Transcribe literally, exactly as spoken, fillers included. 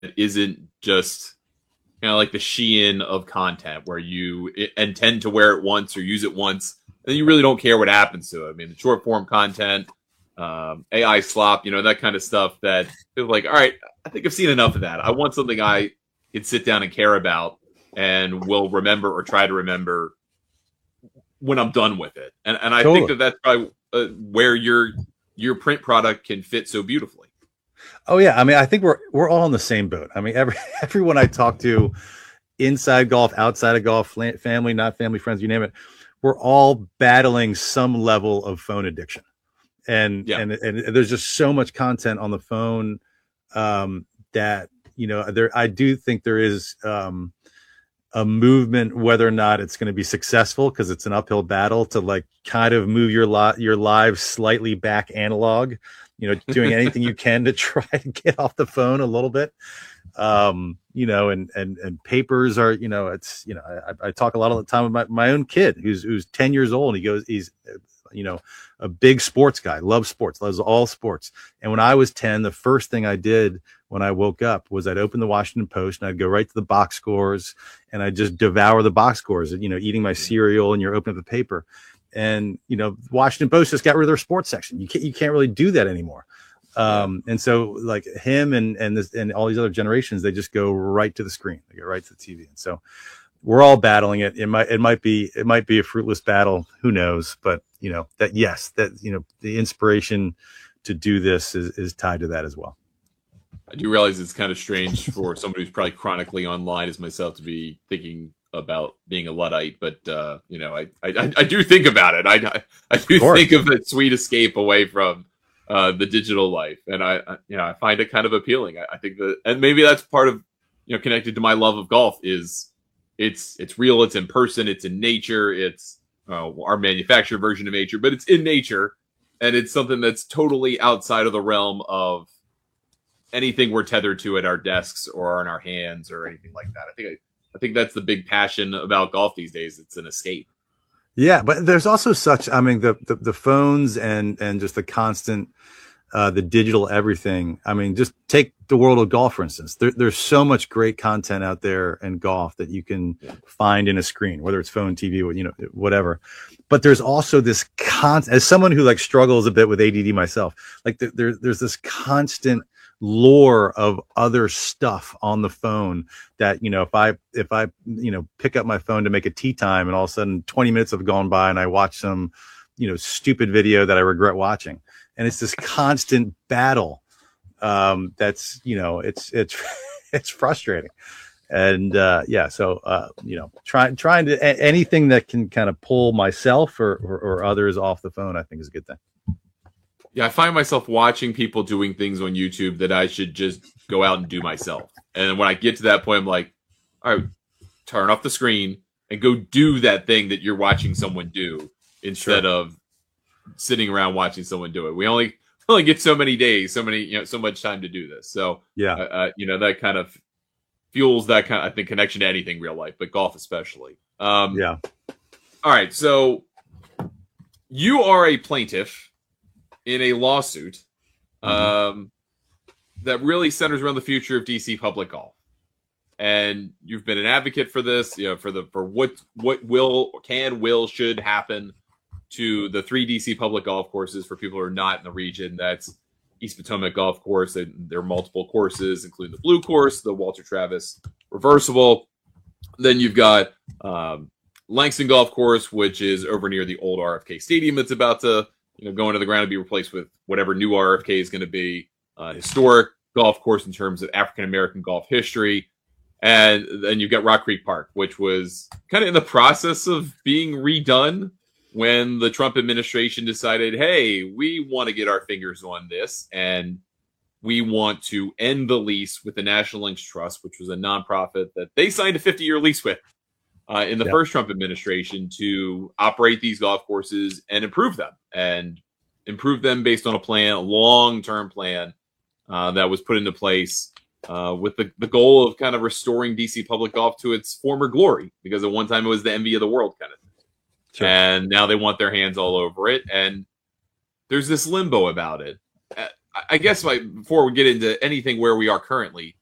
isn't just kind of like the Shein of content where you intend to wear it once or use it once, and you really don't care what happens to it. I mean, the short form content, um, A I slop, you know, that kind of stuff that feels like, all right, I think I've seen enough of that. I want something I can sit down and care about and will remember or try to remember when I'm done with it. And and I Totally. think that that's probably uh, where your your print product can fit so beautifully. Oh yeah, I mean, I think we're we're all in the same boat. I mean, every everyone I talk to, inside golf, outside of golf, family, not family, friends, you name it, we're all battling some level of phone addiction. And Yeah. and and there's just so much content on the phone um, that you know there. I do think there is um, a movement, whether or not it's going to be successful, because it's an uphill battle to like kind of move your lot your lives slightly back analog. You know, doing anything you can to try to get off the phone a little bit. Um, you know, and and and papers are, you know, it's, you know, I, I talk a lot of the time with my, my own kid who's who's ten years old. And he goes, he's, you know, a big sports guy, loves sports, loves all sports. And when I was ten, the first thing I did when I woke up was I'd open the Washington Post and I'd go right to the box scores and I'd just devour the box scores, you know, eating my cereal and you're opening up the paper. And, you know, Washington Post just got rid of their sports section. You can't, you can't really do that anymore. Um, and so like him and, and this, and all these other generations, they just go right to the screen. They go right to the T V. And so we're all battling it. It might, it might be, it might be a fruitless battle. Who knows? But you know, that, yes, that, you know, the inspiration to do this is, is tied to that as well. I do realize it's kind of strange for somebody who's probably chronically online as myself to be thinking about being a Luddite, but uh, you know, I, I I do think about it. I I do of think of that sweet escape away from uh, the digital life, and I, I you know I find it kind of appealing. I, I think that, and maybe that's part of, you know, connected to my love of golf is it's it's real, it's in person, it's in nature, it's uh, our manufactured version of nature, but it's in nature, and it's something that's totally outside of the realm of anything we're tethered to at our desks or in our hands or anything like that. I think I, I think that's the big passion about golf these days. It's an escape. Yeah, but there's also such, I mean, the the, the phones and and just the constant, uh, the digital everything. I mean, just take the world of golf, for instance. There, there's so much great content out there in golf that you can yeah. find in a screen, whether it's phone, T V, you know, whatever. But there's also this constant, as someone who like struggles a bit with A D D myself, like there, there there's this constant lore of other stuff on the phone that, you know, if I, if I, you know, pick up my phone to make a tea time and all of a sudden twenty minutes have gone by and I watch some, you know, stupid video that I regret watching. And it's this constant battle. Um, that's, you know, it's, it's, it's frustrating. And, uh, yeah, so, uh, you know, trying, trying to, a- anything that can kind of pull myself or, or, or others off the phone, I think is a good thing. Yeah, I find myself watching people doing things on YouTube that I should just go out and do myself. And when I get to that point, I'm like, all right, turn off the screen and go do that thing that you're watching someone do instead sure. of sitting around watching someone do it. We only only get so many days, so many, you know, so much time to do this. So, yeah, uh, uh, you know, that kind of fuels that kind of, I think, connection to anything real life, but golf especially. Um, yeah. All right. So you are a plaintiff in a lawsuit um, mm-hmm. that really centers around the future of D C public golf, and you've been an advocate for this, you know, for the for what what will, can, will, should happen to the three D C public golf courses for people who are not in the region. That's East Potomac Golf Course, and there are multiple courses, including the Blue Course, the Walter Travis Reversible. Then you've got um, Langston Golf Course, which is over near the old R F K Stadium. That's about to, you know, go into the ground and be replaced with whatever new R F K is going to be. Uh, historic golf course in terms of African-American golf history. And then you've got Rock Creek Park, which was kind of in the process of being redone when the Trump administration decided, hey, we want to get our fingers on this, and we want to end the lease with the National Links Trust, which was a nonprofit that they signed a fifty-year lease with uh, in the yep. first Trump administration to operate these golf courses and improve them, and improve them based on a plan, a long-term plan uh, that was put into place uh, with the, the goal of kind of restoring D C public golf to its former glory, because at one time it was the envy of the world kind of thing. Sure. And now they want their hands all over it. And there's this limbo about it. I guess like, before we get into anything where we are currently,